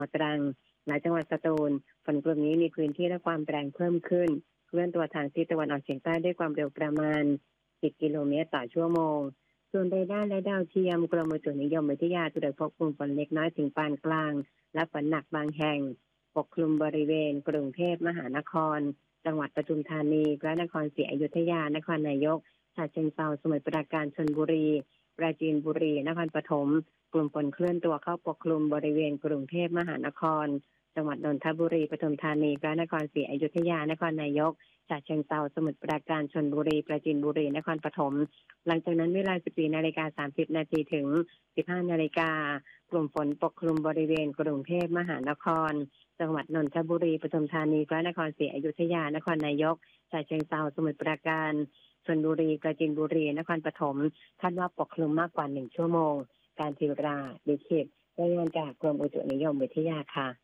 ตรังและจังหวัดสตูลฝนกลุ่มนี้มีพื้นที่และความแรงเพิ่มขึ้นเคลื่อนตัวทางทิศตะวันออกเฉียงใต้ด้วยความเร็วประมาณ10 กิโลเมตรต่อชั่วโมงส่วนเรดาร์และดาวเทียมกรมอุตุนิยมวิทยาตรวจพบกลุ่มฝนเล็กน้อยถึงปานกลางและฝนหนักบางแห่งปกคลุมบริเวณกรุงเทพมหานครจังหวัดปทุมธานีพระนครศรีอยุธยานครนายกฉะเชิงเทราสมุทรปราการชลบุรีปราจีนบุรีนครปฐมกลุ่มฝนเคลื่อนตัวเข้าปกคลุมบริเวณกรุงเทพมหานครจังหวัดนนทบุรีปทุมธานีพระนครศรีอยุธยานครนายกฉะเชิงเทราสมุทรปราการชลบุรีปราจีนบุรีนครปฐมหลังจากนั้นเวลา 14:30 นาทีถึง 15 นาฬิกากลุ่มฝนปกคลุมบริเวณกรุงเทพมหานครจังหวัดนนทบุรีปทุมธานีพระนครศรีอยุธยานครนายกฉะเชิงเทราสมุทรปราการชลบุรีปราจีนบุรีนครปฐมคาดว่าปกคลุมมากกว่า1 ชั่วโมงการทีราดิคิดรายงานจากกรมอุตุนิยมวิทยาค่ะ